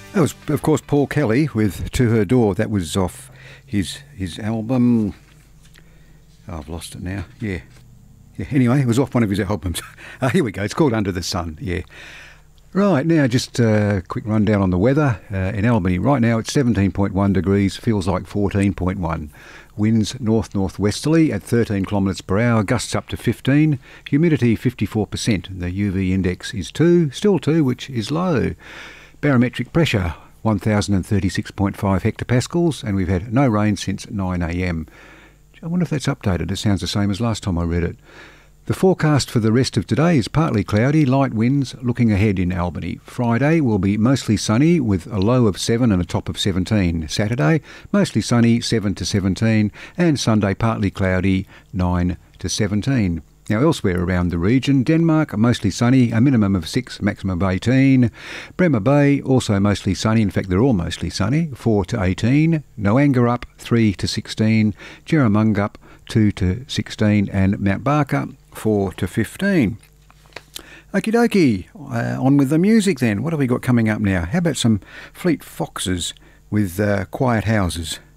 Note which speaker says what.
Speaker 1: That was, of course, Paul Kelly with To Her Door. That was off his album. Oh, I've lost it now. Yeah. Anyway, it was off one of his albums. Here we go. It's called Under the Sun. Yeah. Right, now just a quick rundown on the weather. In Albany right now it's 17.1 degrees, feels like 14.1. Winds north-northwesterly at 13 kilometres per hour, gusts up to 15. Humidity 54%. The UV index is 2, still 2, which is low. Barometric pressure 1036.5 hectopascals, and we've had no rain since 9 a.m. I wonder if that's updated. It sounds the same as last time I read it. The forecast for the rest of today is partly cloudy, light winds looking ahead in Albany. Friday will be mostly sunny with a low of 7 and a top of 17. Saturday, mostly sunny, 7 to 17. And Sunday, partly cloudy, 9 to 17. Now elsewhere around the region, Denmark, mostly sunny, a minimum of 6, maximum of 18. Bremer Bay, also mostly sunny, in fact they're all mostly sunny, 4 to 18. Noangarup, 3 to 16. Jerramungup, 2 to 16. And Mount Barker, 4 to 15. Okie dokie, on with the music then. What have we got coming up now? How about some Fleet Foxes with Quiet Houses?